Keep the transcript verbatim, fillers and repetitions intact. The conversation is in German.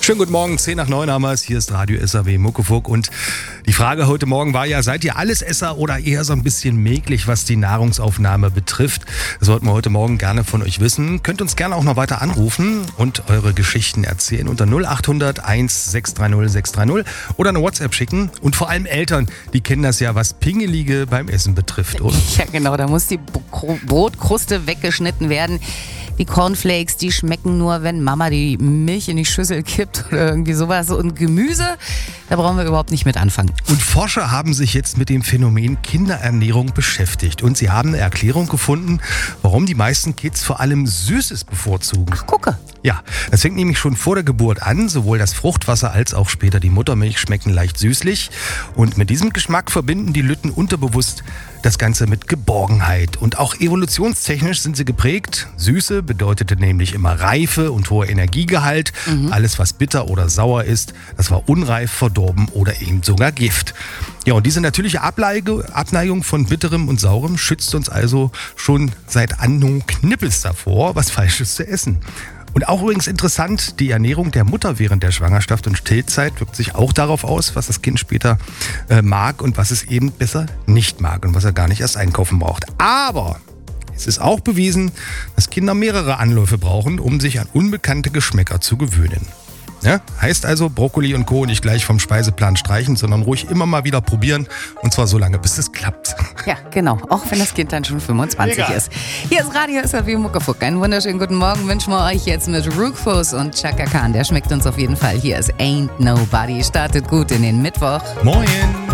Schönen guten Morgen, zehn nach neun haben wir es. Hier ist Radio S A W Muckefuck. Und die Frage heute Morgen war ja, seid ihr Allesesser oder eher so ein bisschen mäglich, was die Nahrungsaufnahme betrifft? Das wollten wir heute Morgen gerne von euch wissen. Könnt uns gerne auch noch weiter anrufen und eure Geschichten erzählen unter null acht hundert eins sechs drei null sechs drei null oder eine WhatsApp schicken. Und vor allem Eltern, die kennen das ja, was Pingelige beim Essen betrifft, oder? Ja genau, da muss die Brotkruste weggeschnitten werden. Die Cornflakes, die schmecken nur, wenn Mama die Milch in die Schüssel kippt oder irgendwie sowas. Und Gemüse, da brauchen wir überhaupt nicht mit anfangen. Und Forscher haben sich jetzt mit dem Phänomen Kinderernährung beschäftigt. Und sie haben eine Erklärung gefunden, warum die meisten Kids vor allem Süßes bevorzugen. Ach, gucke. Ja, es fängt nämlich schon vor der Geburt an. Sowohl das Fruchtwasser als auch später die Muttermilch schmecken leicht süßlich. Und mit diesem Geschmack verbinden die Lütten unterbewusst das Ganze mit Geborgenheit. Und auch evolutionstechnisch sind sie geprägt. Süße bedeutete nämlich immer Reife und hoher Energiegehalt. Mhm. Alles, was bitter oder sauer ist, das war unreif, verdorben oder eben sogar Gift. Ja, und diese natürliche Ableige, Abneigung von Bitterem und Saurem schützt uns also schon seit Anno Knippels davor, was Falsches zu essen. Und auch übrigens interessant, die Ernährung der Mutter während der Schwangerschaft und Stillzeit wirkt sich auch darauf aus, was das Kind später äh, mag und was es eben besser nicht mag und was er gar nicht erst einkaufen braucht. Aber es ist auch bewiesen, dass Kinder mehrere Anläufe brauchen, um sich an unbekannte Geschmäcker zu gewöhnen. Ja, heißt also, Brokkoli und Co. nicht gleich vom Speiseplan streichen, sondern ruhig immer mal wieder probieren. Und zwar so lange, bis es klappt. Ja, genau. Auch wenn das Kind dann schon fünfundzwanzig Egal. ist. Hier ist Radio S A W Muckefuck. Einen wunderschönen guten Morgen wünschen wir euch jetzt mit Rufus und Chaka Khan. Der schmeckt uns auf jeden Fall. Hier ist Ain't Nobody. Startet gut in den Mittwoch. Moin!